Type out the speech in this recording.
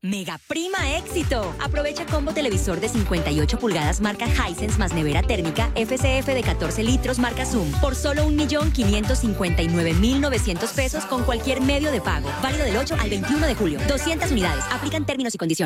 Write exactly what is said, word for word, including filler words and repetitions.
Mega Prima Éxito. Aprovecha combo televisor de cincuenta y ocho pulgadas marca Hisense más nevera térmica F C F de catorce litros marca Zoom por solo un millón quinientos cincuenta y nueve mil novecientos pesos con cualquier medio de pago. Válido del ocho al veintiuno de julio. doscientas unidades. Aplican términos y condiciones.